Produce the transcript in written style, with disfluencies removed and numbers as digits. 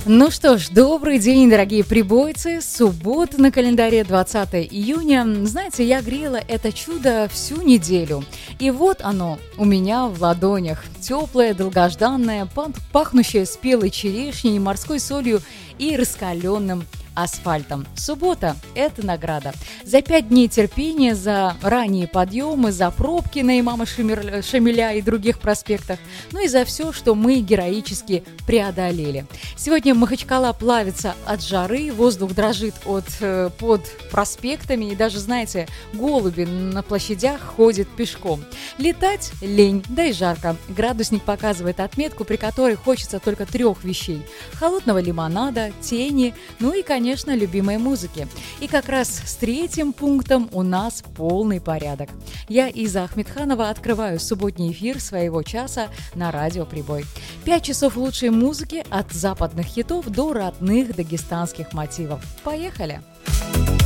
Ну что ж, добрый день, дорогие прибойцы. Суббота на календаре, 20 июня. Знаете, я грела это чудо всю неделю. И вот оно у меня в ладонях. Теплое, долгожданное, пахнущее спелой черешней, морской солью и раскаленным асфальтом. Суббота – это награда. За 5 дней терпения, за ранние подъемы, за пробки на Имама Шамиля и других проспектах, ну и за все, что мы героически преодолели. Сегодня Махачкала плавится от жары, воздух дрожит под проспектами, и даже, знаете, голуби на площадях ходят пешком. Летать лень, да и жарко. Градусник показывает отметку, при которой хочется только 3 вещей: холодного лимонада, тени, ну и, конечно, любимой музыки. И как раз с 3-м пунктом у нас полный порядок. Я, Иза Ахмедханова, открываю субботний эфир своего часа на радио «Прибой». 5 часов лучшей музыки от западных хитов до родных дагестанских мотивов. Поехали!